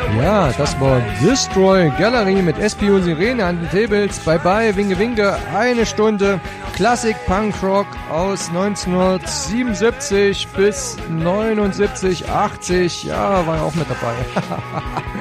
Ja, das war Destroy Gallery mit SP und Sirene an den Tables. Bye bye, Winke Winke, eine Stunde Klassik Punk Rock aus 1977 bis 79, 80. Ja, war auch mit dabei.